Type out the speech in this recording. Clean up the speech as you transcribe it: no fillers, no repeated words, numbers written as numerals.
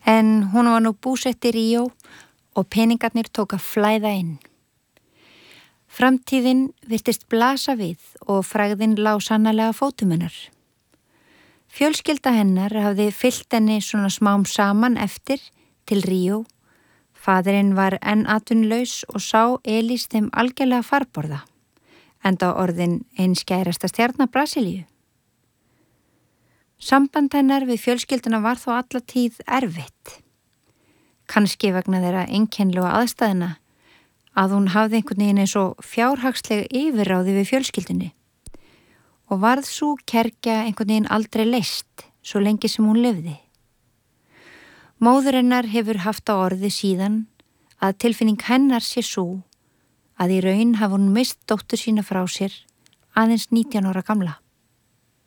En hún var nú búsett í Ríó og peningarnir tók að flæða inn. Framtíðin virtist blasa við og frægðin lá sannarlega fótum hennar. Fjölskylda hennar hafði fylgt henni svona smám saman eftir til Ríó. Faðirinn var enn atvinnulaus og sá Elís þeim algjörlega farborða, enda orðin einskærasta stjarna Brasilíu. Samband hennar við fjölskylduna var þó alla tíð erfitt. Kannski vegna þeirra einkennilegu aðstæðina að hún hafði einhvern veginn eins og fjárhagslega yfirráði við fjölskyldunni og varð sú kergja einhvern veginn aldrei leyst svo lengi sem hún lifði. Móðir hennar hefur haft á orði síðan að tilfinning hennar sé sú að í raun hafi hún mist dóttur sína frá sér aðeins 19 ára gamla.